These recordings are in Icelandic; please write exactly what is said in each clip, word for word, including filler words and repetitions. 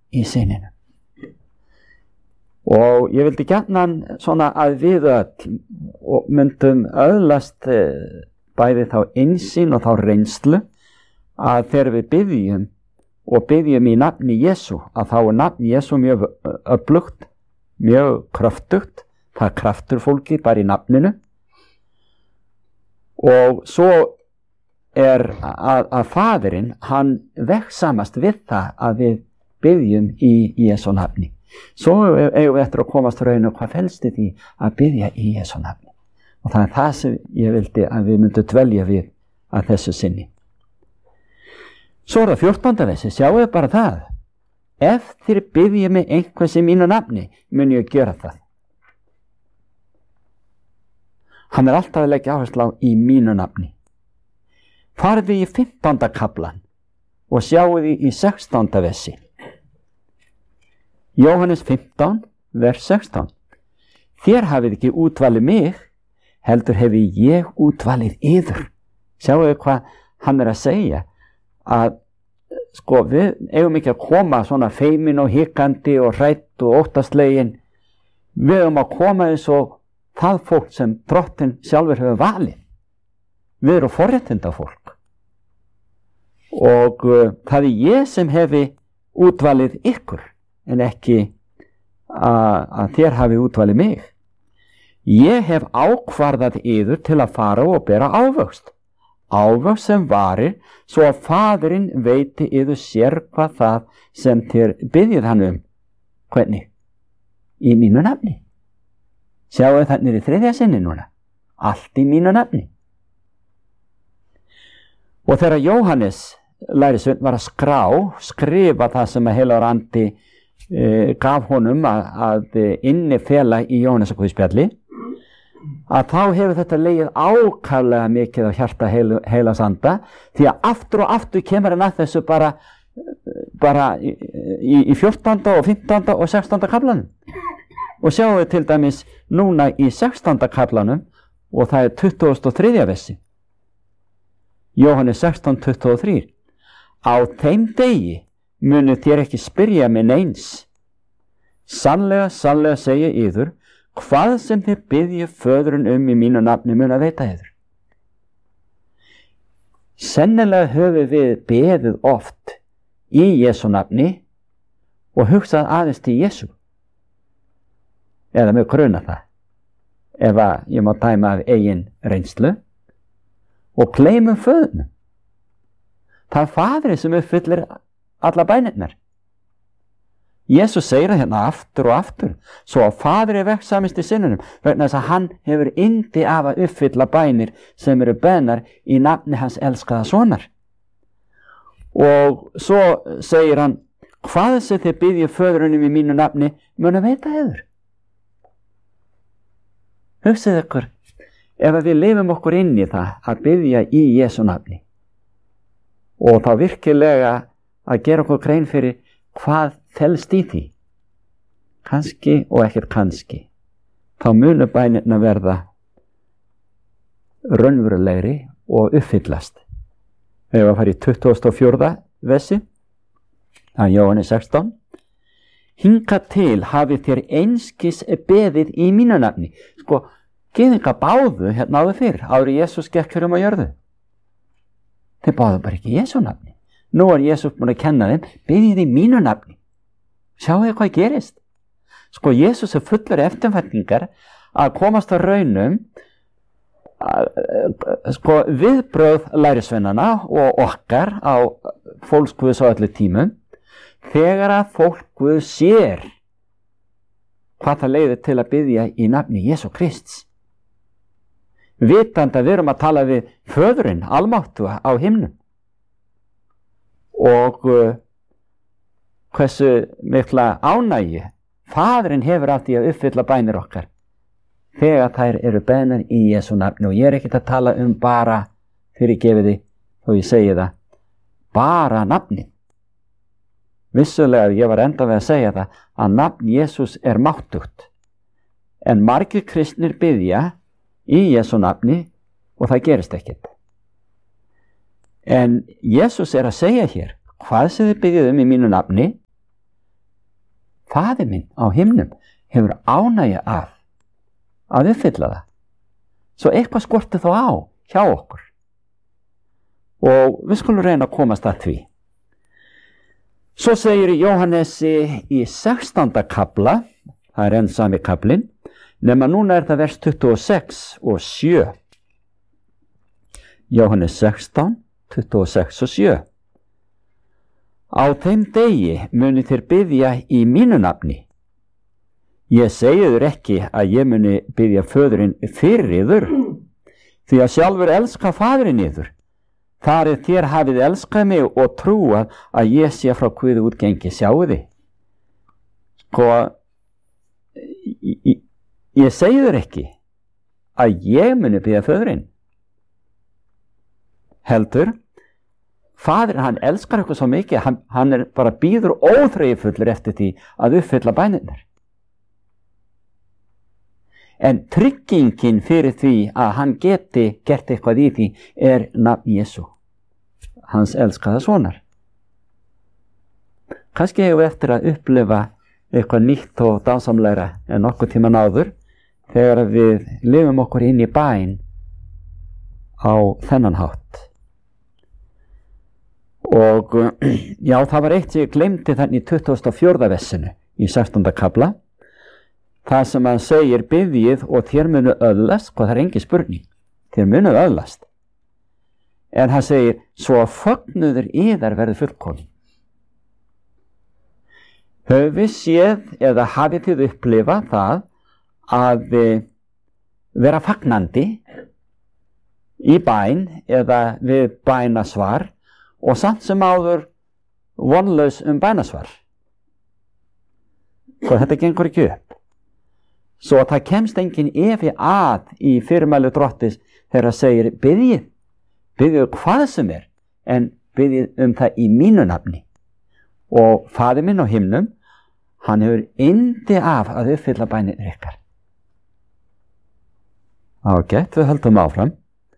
í syninum. Og ég vildi gjarnan svona að við öll og myndum öðlast bæði þá innsýn og þá reynslu að þegar við biðjum og biðjum í nafni Jesú, að þá er nafni Jesú mjög öflugt, mjög kraftugt, það er kraftur fólki bara í nafninu. Og svo er að, að Faðirinn, hann veggsamast við það að við biðjum í Jesú nafni. Svo eigum við eftir að komast raun og hvað felst í því að biðja í Jesú nafni. Og það er það sem ég vildi að við myndum dvelja við að þessu sinni. Svo er það fjórtánda versi, sjáu þið bara það. Ef þér biðjið mig einhvers í mínu nafni, mun ég gera það. Hann er alltaf að leggja áherslu á í mínu nafni. Farið við í fimmtánda kaflan og sjáu þið í sextánda versi. Jóhannes fimmtán, vers sextán. Þér hafið ekki útvalið mig, heldur hefi ég útvalið yður. Sjáu þið hvað hann er að segja, að sko við eigum ekki að koma svona feimin og hikandi og hrætt og óttaslegin. Við eigum að koma eins og það fólk sem Drottinn sjálfur hefur valið. Við erum forréttinda fólk. Og uh, það er ég sem hefi útvalið ykkur, en ekki að, að þér hafi útvalið mig. Ég hef ákvarðað yður til að fara og bera ávöxt. Ávöxt sem varir, svo að Faðirinn veiti yður sér hvað það sem þér biðjið hann um. Hvernig? Í mínu nafni. Sjáu þannig í þriðja sinni núna. Allt í mínu nafni. Og þegar Jóhannes lærisveinn var að skrá, skrifa það sem að heilagur andi e, gaf honum að, að innifela í Jóhannesarguðspjalli, að þá hefur þetta legið ákaflega mikið á hjarta heil, heilags anda, því að aftur og aftur kemur hann að þessu bara, bara í, í, í fjórtánda og fimmtánda og sextánda kaflanum. Og sjáum við til dæmis núna í sextánda kaflanum, og það er tuttugasta og þriðja versi. Jóhannes sextán tuttugu og þrjú. Á þeim degi munu þér ekki spyrja mig neins. Sannlega, sannlega segja yður, hvað sem þér biðja föðurinn um í mínu nafni mun að veita yður. Sennilega höfum við beðið oft í Jesú nafni og hugsað aðeins til Jesú. Eða með gruna það, ef að ég má dæma af eigin reynslu, og gleymum föðurnum. Það er Faðirinn sem uppfyllir alla bænirnar. Jesus segir það hérna aftur og aftur, svo að Faðir er veggsamist í sinnunum, vegna þess að hann hefur yndi af að uppfylla bænir sem eru beðnar í nafni hans elskaða sonar. Og svo segir hann, hvað sem þið biðja föðurinn í mínu nafni mun að veita yður. Hugsið ykkur, ef við lifum okkur inn í það að biðja í Jesú nafni og þá virkilega að gera okkur grein fyrir hvað felst í því, kannski og ekkert kannski, þá munu bænirna verða raunverulegri og uppfyllast. Ef við fara í tuttugasta og fjórða versi, það er Jóhannes sextán. Hingað til hafið þér einskis beðið í mínu nafni. Sko, gyðinga báðu hérna áður fyrr, áður Jesús gekk fyrir um á jörðu. Þeir báðu bara ekki Jesú nafni. Nú er Jesús búin að kenna þeim, biðjið í mínu nafni. Sjáu þið hvað gerist? Sko, Jesús er fullur eftirvæntingar að komast að raunum, að, sko, viðbrögð lærisveinana og okkar á fólksguðs á öllu tímum, þegar að fólksguð sér hvað það leiðir til að biðja í nafni Jesú Krists. Vitandi að við erum að tala við föðurinn, almáttu á himnum. Og uh, hversu mikla ánægju Faðirinn hefur af því að uppfylla bænir okkar þegar þær eru beðnar í Jesú nafni. Og ég er ekkert að tala um bara, fyrirgefiði þó ég segi það, bara nafni. Vissulega ég var enda við að segja það að nafn Jesús er máttugt, en margir kristnir biðja í Jesú nafni og það gerist ekkert. En Jesús er að segja hér, hvað sem þið biðjið um í mínu nafni Faðir minn á himnum hefur ánægju af að uppfylla það. Svo eitthvað skorti þá á hjá okkur. Og við skulum reyna að komast að því. Svo segir Jóhannesi í sextánda kafla, það er enn sami kaflinn, nema núna er það vers tuttugu og sex og sjö. Jóhannes sextán, tuttugu og sex og sjö. Á þeim degi muni þér biðja í mínu nafni. Ég segi þér ekki að ég muni biðja föðurinn fyrir yður, því að sjálfur elska faðurinn yður. Þar er þér hafið elskað mig og trúað að ég sé frá Guði útgengi, sjáu þið. Sko, ég, ég segi þér ekki að ég muni biðja föðurinn. Heldur, faðurinn, hann elskar eitthvað svo mikið, hann, hann er bara býður óþreyjufullur eftir því að uppfylla bænirnar. En tryggingin fyrir því að hann geti gert eitthvað í því er nafn Jesú, hans elskaða sonar. Kannski hefur við eftir að upplifa eitthvað nýtt og dásamlegra en nokkuð tíma áður þegar við lifum okkur inn í bæn á þennan hátt. Og já, það var eitt sem ég glemdi þannig í tuttugasta og fjórða versinu í sextánda kafla. Það sem hann segir, biðjið og þér munu öðlast, hvað það er engin spurning, þér munu öðlast. En hann segir, svo að fögnuður yðar verður fullkomin. Höfum við séð eða hafið þið upplifað það að vera fagnandi í bæn eða við bænasvar og samt sem áður vonlaus um bænasvar. Hvað þetta gengur ekki upp. Svo að það kemst engin efi að í fyrirmæli Drottis þegar það segir biðjið, biðjið hvað sem er, en biðjið um það í mínu nafni. Og faðir minn á himnum, hann hefur yndi af að uppfylla bænir ykkar. Ágætt, við höldum áfram.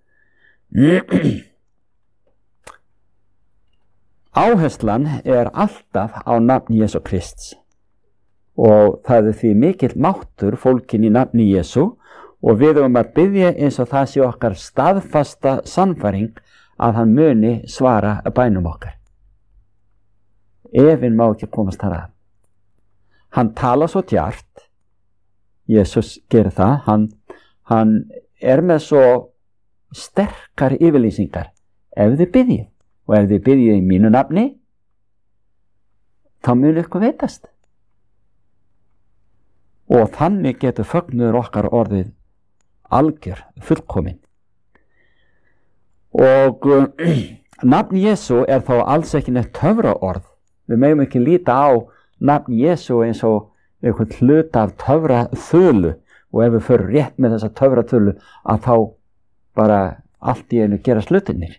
Áherslan er alltaf á nafni Jesú Krists. Og það er því mikill máttur fólkin í nafni Jesú og við höfum að biðja eins og það sé okkar staðfasta sannfæring að hann muni svara bænum okkar. Efinn má ekki komast þar að. Hann tala svo djart, Jesús gerir það, hann, hann er með svo sterkar yfirlýsingar ef þið biðjið og ef þið biðjið í mínu nafni, þá muni eitthvað veitast. Og þannig getur fögnuður okkar orðið algjör, fullkomin. Og uh, nafn Jesú er þá alls ekki neitt töfraorð. Við megum ekki líta á nafn Jesú eins og einhvern hluta af töfraþulu og ef við förum rétt með þessa töfraþulu að þá bara allt í einu gera hlutirnir.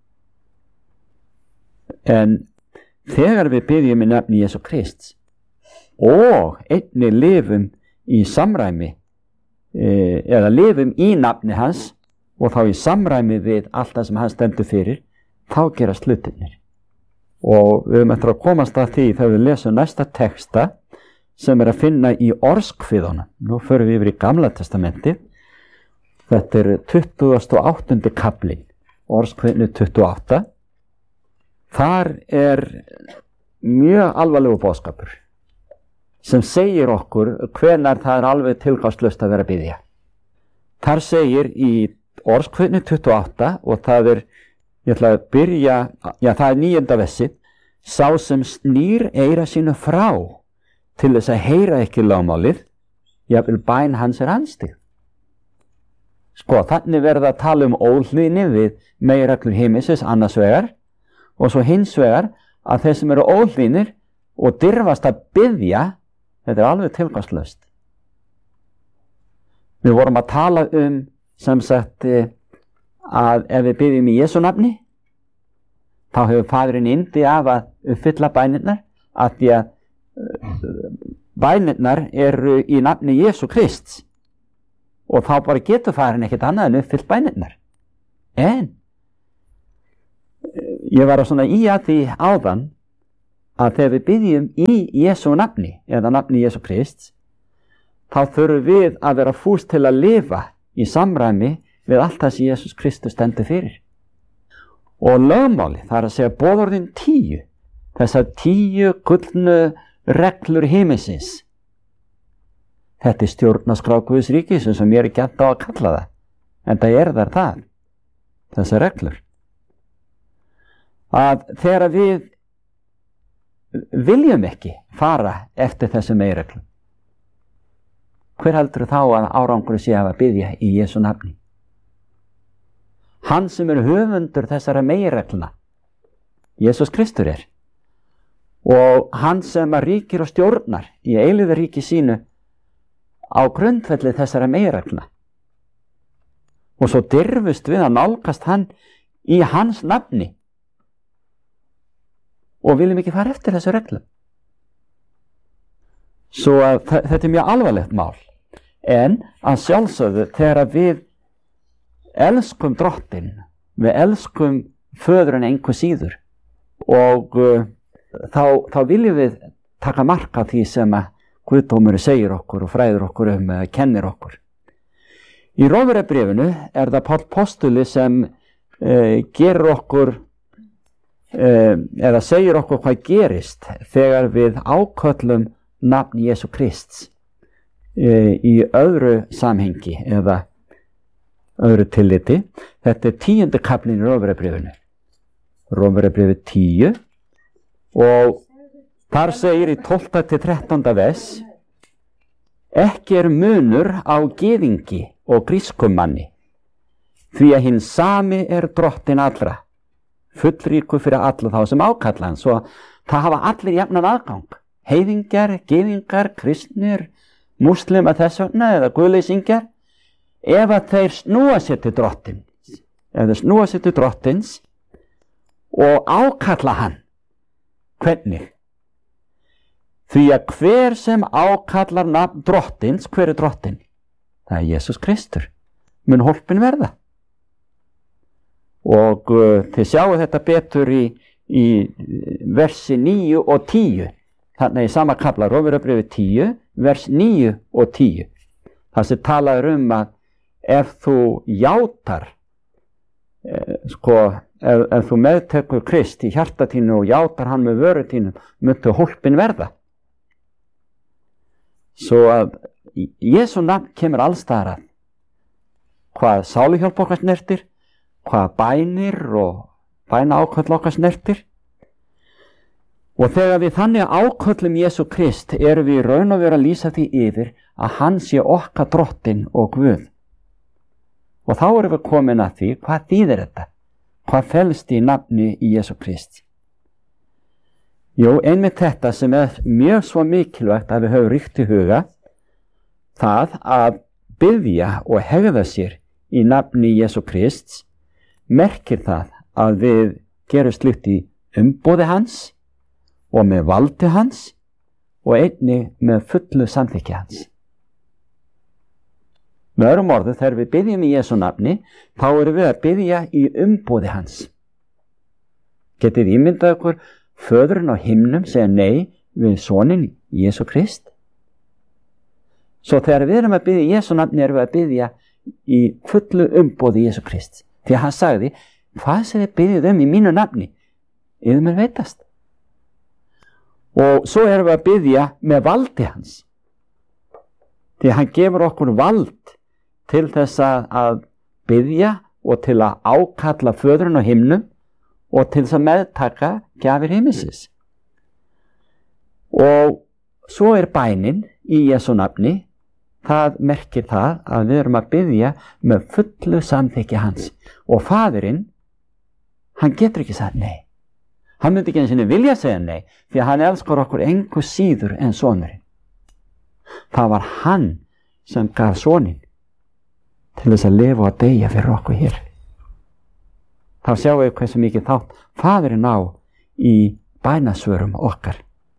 En þegar við biðjum í nafni Jesú Krists og einnig lifum í samræmi eða lifum í nafni hans og þá í samræmi við allt það sem hann stendur fyrir, þá gerast hlutirnir. Og við höfum eftir að komast að því þegar við lesum næsta texta sem er að finna í orðskviðunum. Nú förum við yfir í Gamla testamenti. Þetta er tuttugasta og áttunda kaflinn, orðskviðnu tuttugu og átta. Þar er mjög alvarlegur boðskapur sem segir okkur hvenær það er alveg tilgangslaust að vera að biðja. Þar segir í orðskviðnu tuttugu og átta og það er, ég ætla að byrja, já það er níunda versi, sá sem snýr eyra sínu frá til þess að heyra ekki lögmálið, jafnvel bæn hans er anstig. Sko, þannig verða að tala um óhlýðni við meginreglur himinsins annars vegar og svo hins vegar að þeir sem eru óhlýðnir og dirfast að biðja, þetta er alveg tilgangslaust. Við vorum að tala um sem sagt að ef við biðjum í Jesú nafni, þá hefur faðurinn yndi af að uppfylla bænirnar, að því að bænirnar eru í nafni Jesú Krists og þá bara getur faðurinn ekkert annað en uppfyllt bænirnar. En ég var að svona í að því áðan að þegar við byggjum í Jesú nafni eða nafni Jesú Krist, þá þurfum við að vera fús til að lifa í samræmi við allt það sem Jesús Kristus stendur fyrir. Og lögmáli, það er að segja boðorðin tíu, þessar tíu gullnu reglur himinsins. Þetta er stjórnarskrá Guðs ríkis sem ég er ekki alltaf að kalla það, en það er þar það, þessar reglur. Að þegar við viljum ekki fara eftir þessu meginreglum, hver heldur þá að árangur sé að biðja í Jesú nafni? Hann sem er höfundur þessara meginregluna, Jesús Kristur er, og hann sem að ríkir og stjórnar í eilífðaríki sínu á grundvelli þessara meginregluna. Og svo dirfust við að nálgast hann í hans nafni og viljum ekki fara eftir þessu reglum. Svo að þetta er mjög alvarlegt mál, en að sjálfsögðu þegar við elskum drottinn, við elskum föðurinn einhver síður, og uh, þá, þá viljum við taka mark á því sem að Guðdómurinn segir okkur og fræður okkur um eða kennir okkur. Í Rómverjabréfinu er það Páll postuli sem uh, gerir okkur uh, eða segir okkur hvað gerist þegar við áköllum nafn Jesú Krists uh, í öðru samhengi eða öðru tilliti. Þetta er tíundi kaflinn í Rómverjabréfinu. Rómverjabréfið tíu, og þar segir í tólfta til þrettánda vers: ekki er munur á gyðingi og grískum manni, því að hinn sami er drottinn allra, fullríkur fyrir alla þá sem ákalla hann. Svo það hafa allir jafnan aðgang, heiðingjar, gyðingar, kristnir, múslima þess vegna eða guðleysingjar, ef að þeir snúa sér til drottins, ef þeir snúa sér til drottins og ákalla hann. Hvernig? Því að hver sem ákallar nafn drottins, hver er drottinn? Það er Jesús Kristur, mun hólpin verða. Og uh, þið sjáu þetta betur í, í versi níu og tíu, þannig í sama kafla, Rómverjabréfið tíu, vers níu og tíu. Það sem talaður um að ef þú játar, eh, sko, ef, ef þú meðtekur Krist í hjarta þínu og játar hann með vöru þínu, myndu hólpin verða. Svo að Jesú nafn kemur allstaðar að, hvað sáluhjálp okkar snertir, hvað bænir og bæna áköll okkar snertir. Og þegar við þannig áköllum Jesú Krist, erum við í raun og veru að lýsa því yfir að hann sé okkar drottinn og Guð. Og þá erum við komin að því, hvað þýðir þetta? Hvað felst í nafni í Jesú Krist? Jú, einmitt þetta sem er mjög svo mikilvægt að við höfum ríkt í huga, það að biðja og hegða sér í nafni Jesú Krist, merkir það að við gerum slíkt í umboði hans og með valdi hans og einnig með fullu samþykki hans. Með öðrum orðum, þegar við biðjum í Jesú nafni, þá erum við að biðja í umboði hans. Getið ímyndað okkur föðurinn á himnum segja nei við soninn Jesú Krist? Svo þegar við erum að biðja í Jesú nafni, erum við að biðja í fullu umboði Jesú Krist. Því að hann sagði, hvað sem þið biðjið um í mínu nafni, yfir mér veitast. Og svo erum við að biðja með valdi hans. Því að hann gefur okkur vald til þess að biðja og til að ákalla föðurinn á himnum og til þess að meðtaka gjafir himinsins. Og svo er bænin í Jesú nafni, það merkir það að við erum að biðja með fullu samþykki hans. Og faðirinn, hann getur ekki sagt nei. Hann myndi ekki einu sinni vilja segja nei, því að hann elskar okkur engu síður en sonurinn. Það var hann sem gaf soninn til þess að lifa og að deyja fyrir okkur hér. Þá sjáum við hversu mikið þátt faðirinn á í bænasvörum okkar.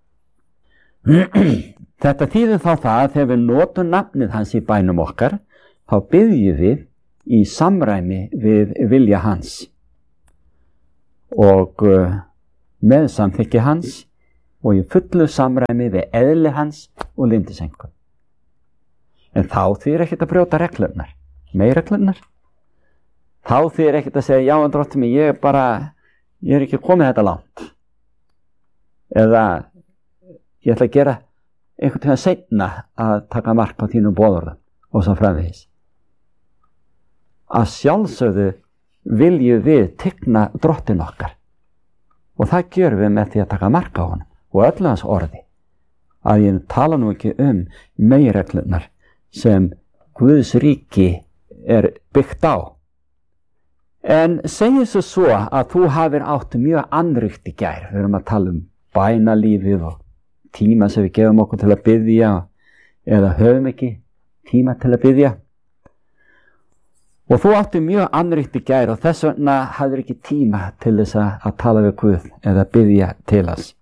Þetta þýðir þá það að þegar við notum nafnið hans í bænum okkar, þá biðjum við í samræmi við vilja hans og uh, með samþykki hans og í fullu samræmi við eðli hans og lyndiseinkunn. En þá þýðir ekkert að brjóta reglurnar, meginreglurnar. Þá þýðir ekkert að segja, já, en drottinn minn, ég er bara, ég er ekki komið þetta langt. Eða ég ætla að gera einhvern tíma seinna að taka mark á þínum boðorðum og svo framvegis. Að sjálfsögðu viljum við tigna drottinn okkar og það gerum við með því að taka mark á honum og öllu hans orði. Að ég tala nú ekki um meginreglurnar sem Guðs ríki er byggt á. En segjum svo svo að þú hafir átt mjög annríkt í gær. Við erum að tala um bænalífið og tíma sem við gefum okkur til að biðja eða höfum ekki tíma til að biðja. Og þú átti mjög annríkt í gær og þess vegna hafðir ekki tíma til þess að tala við Guð eða biðja til hans.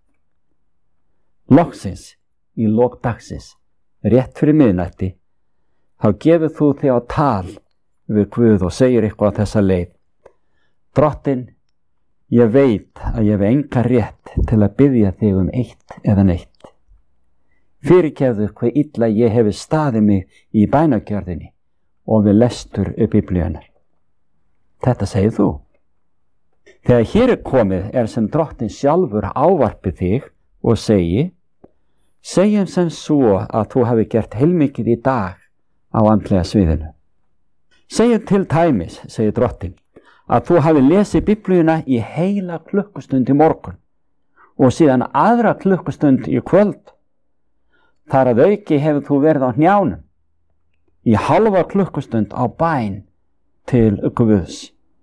Loksins, í lok dagsins, rétt fyrir miðnætti, þá gefur þú þig á tal við Guð og segir eitthvað á þessa leið. Drottinn, ég veit að ég hef enga rétt til að biðja þig um eitt eða neitt. Fyrirgefðu hve illa ég hefi staðið mig í bænagjörðinni og við lestur upp Biblíunnar. Þetta segir þú. Þegar hér er komið er sem Drottinn sjálfur ávarpið þig og segi, segjum sem svo að þú hafi gert heilmikið í dag á andlega sviðinu. Segjum til dæmis, segir Drottinn, að þú hafi lesið Biblíuna í heila klukkustund í morgun og síðan aðra klukkustund í kvöld. Þar að auki hefur þú verið á hnjánum í halva klukkustund á bæn til Guðs.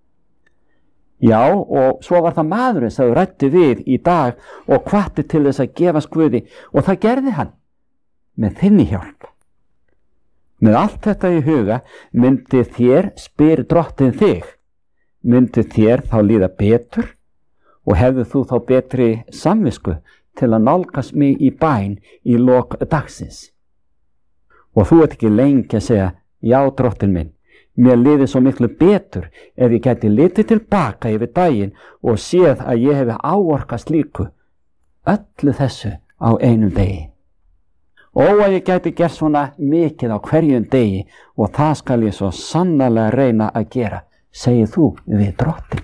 Já, og svo var það maðurinn sem þú ræddi við í dag og hvatti til þess að gefast Guði og það gerði hann með þinni hjálp. Með allt þetta í huga myndi þér, spyr Drottinn þig, myndi þér þá líða betur og hefðu þú þá betri samvisku til að nálgast mig í bæn í lok dagsins. Og þú ert ekki lengi að segja, já Drottinn minn, mér liði svo miklu betur ef ég gæti litið tilbaka yfir daginn og séð að ég hefi áorkast líku öllu þessu á einum degi. Og að ég gæti gert svona mikið á hverjum degi og það skal ég svo sannarlega reyna að gera, segir þú við Drottinn.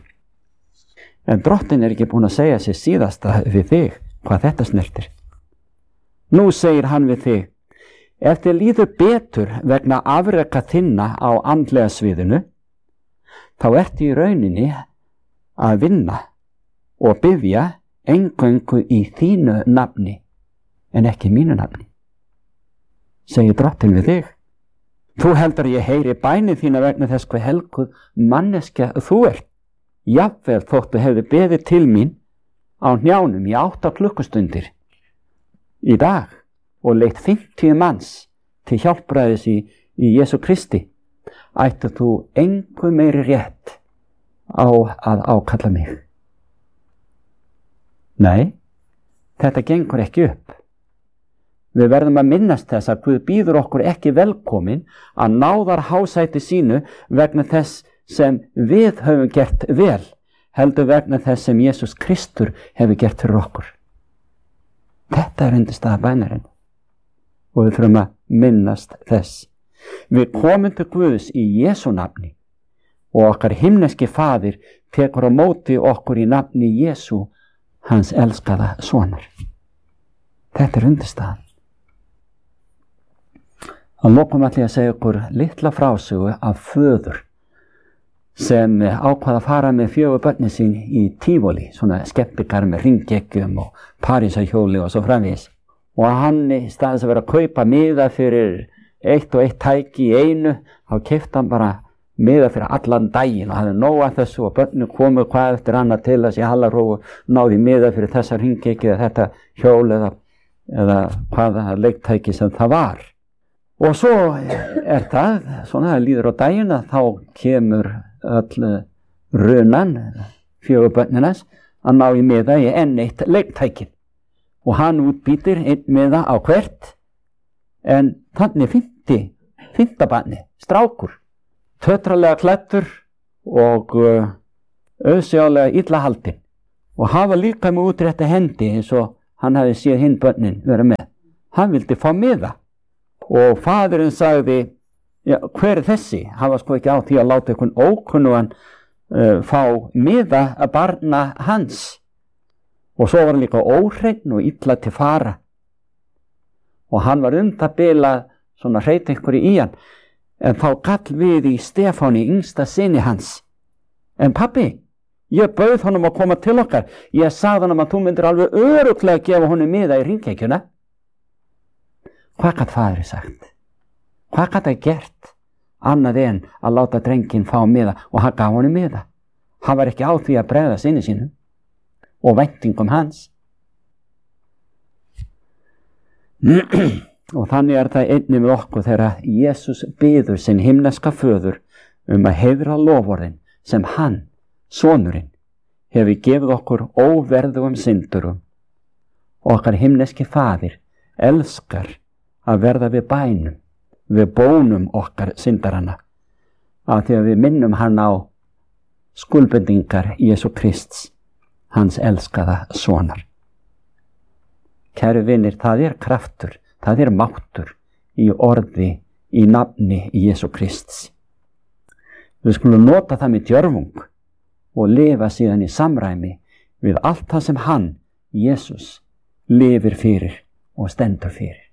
En Drottinn er ekki búin að segja sér síðasta við þig hvað þetta snertir. Nú segir hann við þig, ef þið líður betur vegna afreka þinna á andlega sviðinu, þá ertu í rauninni að vinna og biðja eingöngu í þínu nafni en ekki mínu nafni. Segir Drottinn við þig. Þú heldur að ég heyri bænir þína vegna þess hve helguð manneskja þú ert. Jafnvel þóttu hefði beðið til mín á hnjánum í átta klukkustundir í dag og leitt fimmtíu manns til hjálpræðis í, í Jesú Kristi, ættu þú engu meiri rétt á að ákalla mig. Nei, þetta gengur ekki upp. Við verðum að minnast þess að Guð býður okkur ekki velkomin að náðar hásæti sínu vegna þess sem við höfum gert vel, heldur vegna þess sem Jesús Kristur hefur gert fyrir okkur. Þetta er undirstaða bænarinn og við þurfum að minnast þess. Við komum til Guðs í Jesú nafni og okkar himneski faðir tekur á móti okkur í nafni Jesú, hans elskaða sonar. Þetta er undirstaðan. Að lokum ætla ég að segja okkur litla frásögu af föður sem ákvað að fara með fjögur börnin sín í Tívolí, svona skemmtikar með hringgeggjum og Parísarhjóli og svo framvegis. Og hann í staðis að vera að kaupa miða fyrir eitt og eitt tæki í einu, þá keypti hann bara miða fyrir allan daginn og hafði nóg að þessu og börnin komu hvað eftir annað til þess í Hallarhóf og náði miða fyrir þessar hringgeggju eða þetta hjól eða, eða hvaða leiktæki sem það var. Og svo er það, svona það líður á daginn að þá kemur öll runan, fjögur börninas, að ná í miða í enn eitt leiktækin. Og hann útbýtir einn miða á hvert, en þannig fimmti, fimmta barni, strákur, tötralega klæddur og uh, auðsjálega illa haldinn. Og hafa líka með útrétta hendi eins og hann hafi séð hinn börnin vera með. Hann vildi fá miða. Og faðurinn sagði, já, hver er þessi? Hann var sko ekki á því að láta einhvern ókunnugan uh, fá miða að barna hans. Og svo var hann líka óhreinn og illa til fara. Og hann var um það bilað svona hreit einhverju í hann. En þá kall við í Stefáni, yngsta syni hans. En pabbi, ég bauð honum að koma til okkar. Ég sagði honum að þú myndir alveg örugglega gefa honum miða í hringekjuna. Hvað gat faðurinn sagt? Hvað gat það gert annað en að láta drenginn fá miða og hann gaf honum miða? Hann var ekki á því að bregða syni sínum og væntingum hans. Og þannig er það einnig með okkur þegar Jesús biður sinn himneska föður um að heiðra loforðin sem hann, sonurinn, hefur gefið okkur óverðugum syndurum. Okkar himneski faðir elskar að verða við bænum, við bónum okkar syndaranna, af því að við minnum hann á skuldbindingar Jesú Krists, hans elskaða sonar. Kæru vinir, það er kraftur, það er máttur í orði, í nafni Jesú Krists. Við skulum nota það með djörfung og lifa síðan í samræmi við allt það sem hann, Jesús, lifir fyrir og stendur fyrir.